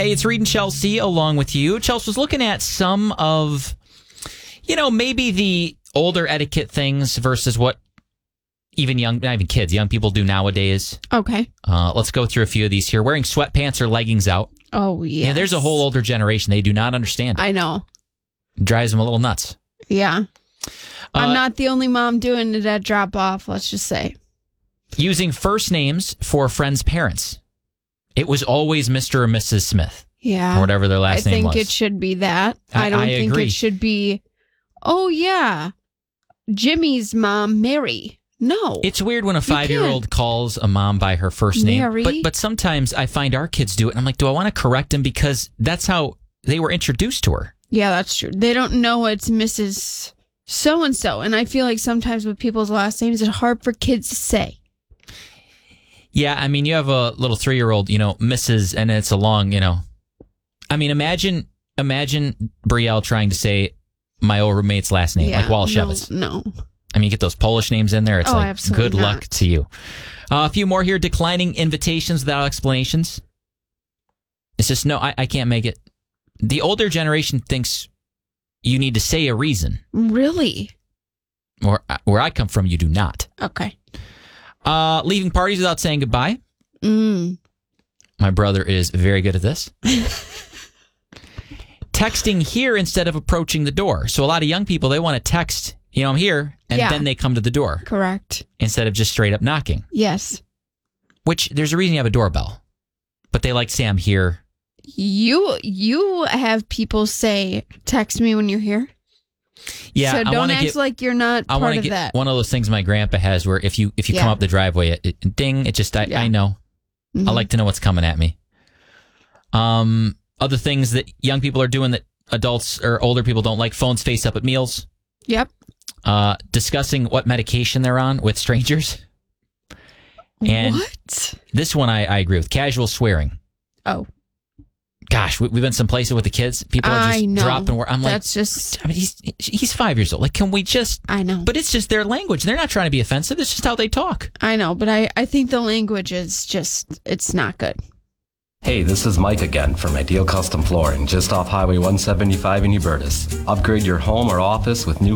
Hey, it's Reed and Chelsea along with you. Chelsea was looking at some of, maybe the older etiquette things versus what not even kids, young people do nowadays. Okay. Let's go through a few of these here. Wearing sweatpants or leggings out. Oh, yeah. Yeah, there's a whole older generation. They do not understand it. I know. Drives them a little nuts. Yeah. I'm not the only mom doing it at drop-off, let's just say. Using first names for friends' parents. It was always Mr. or Mrs. Smith. Yeah. Or whatever their last name was. I think it should be that. I don't think agree. it should be, oh, yeah, Jimmy's mom, Mary. No. It's weird when a 5-year-old calls a mom by her first name. Mary. But sometimes I find our kids do it, and I'm like, do I want to correct him? Because that's how they were introduced to her. Yeah, that's true. They don't know it's Mrs. So-and-so. And I feel like sometimes with people's last names, it's hard for kids to say. Yeah, I mean, you have a little 3-year-old, Mrs., and it's a long, I mean, imagine Brielle trying to say my old roommate's last name, like Walshevitz. No. I mean, you get those Polish names in there. It's like, good luck to you. A few more here. Declining invitations without explanations. It's just, no, I can't make it. The older generation thinks you need to say a reason. Really? Or where I come from, you do not. Okay. Leaving parties without saying goodbye. My brother is very good at this. Texting here instead of approaching the door. So a lot of young people, they want to text, I'm here, and then they come to the door. Correct. Instead of just straight up knocking. Yes. Which, there's a reason you have a doorbell. But they like to say, I'm here. You have people say, text me when you're here? Yeah, so don't act like you're not part of that. One of those things my grandpa has where if you come up the driveway, ding, it just, I know. Mm-hmm. I like to know what's coming at me. Other things that young people are doing that adults or older people don't like, phones face up at meals. Yep. Discussing what medication they're on with strangers. And what? This one I agree with. Casual swearing. Oh. Gosh, we've been some places with the kids. People are just dropping. I'm like, that's just. I mean, he's 5 years old. Like, can we just? I know. But it's just their language. They're not trying to be offensive. It's just how they talk. I know, but I think the language is just, it's not good. Hey, this is Mike again from Ideal Custom Flooring, just off Highway 175 in Hubertus. Upgrade your home or office with new